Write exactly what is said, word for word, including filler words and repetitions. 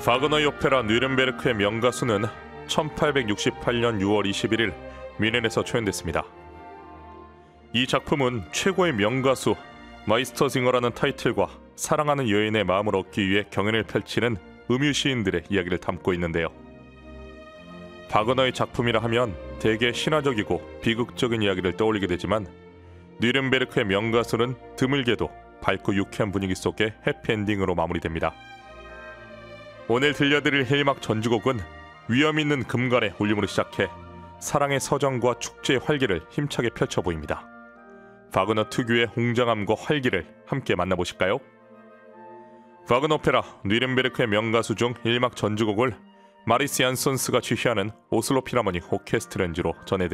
바그너의 오페라 뉘른베르크의 명가수는 천팔백육십팔 년 유월 이십일일 뮌헨에서 초연됐습니다. 이 작품은 최고의 명가수 마이스터징어라는 타이틀과 사랑하는 여인의 마음을 얻기 위해 경연을 펼치는 음유 시인들의 이야기를 담고 있는데요. 바그너의 작품이라 하면 대개 신화적이고 비극적인 이야기를 떠올리게 되지만 뉘른베르크의 명가수는 드물게도 밝고 유쾌한 분위기 속에 해피엔딩으로 마무리됩니다. 오늘 들려드릴 힐막 전주곡은 위험 있는 금관의 울림으로 시작해 사랑의 서정과 축제의 활기를 힘차게 펼쳐 보입니다. 바그너 특유의 웅장함과 활기를 함께 만나보실까요? 바그너 오페라 뉘른베르크의 명가수 중 힐막 전주곡을 마리스 얀손스가 지휘하는 오슬로 필하모닉 오케스트라 연주로 전해드립니다.